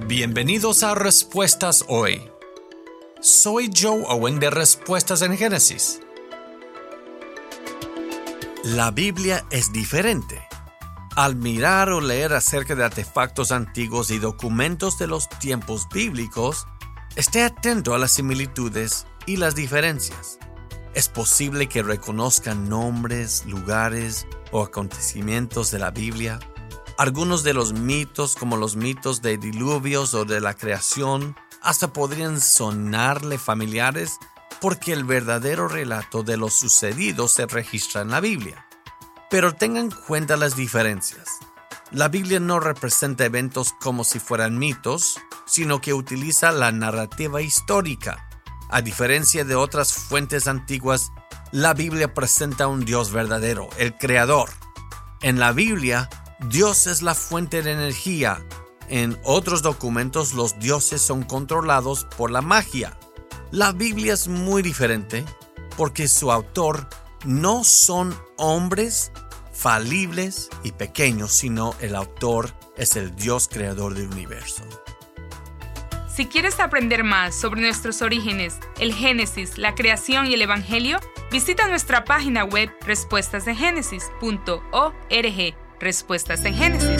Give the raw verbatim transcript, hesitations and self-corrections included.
Bienvenidos a Respuestas Hoy. Soy Joe Owen de Respuestas en Génesis. La Biblia es diferente. Al mirar o leer acerca de artefactos antiguos y documentos de los tiempos bíblicos, esté atento a las similitudes y las diferencias. Es posible que reconozcan nombres, lugares o acontecimientos de la Biblia. Algunos de los mitos, como los mitos de diluvios o de la creación, hasta podrían sonarle familiares porque el verdadero relato de lo sucedido se registra en la Biblia. Pero tengan en cuenta las diferencias. La Biblia no representa eventos como si fueran mitos, sino que utiliza la narrativa histórica. A diferencia de otras fuentes antiguas, la Biblia presenta un Dios verdadero, el Creador. En la Biblia, Dios es la fuente de energía. En otros documentos, los dioses son controlados por la magia. La Biblia es muy diferente porque su autor no son hombres falibles y pequeños, sino el autor es el Dios creador del universo. Si quieres aprender más sobre nuestros orígenes, el Génesis, la creación y el Evangelio, visita nuestra página web respuestas en génesis punto org. Respuestas en Génesis.